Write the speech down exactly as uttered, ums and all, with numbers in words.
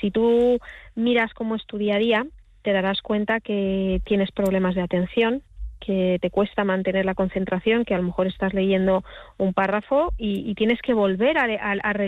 si tú miras cómo es tu día a día, te darás cuenta que tienes problemas de atención, que te cuesta mantener la concentración, que a lo mejor estás leyendo un párrafo y, y tienes que volver a, a, a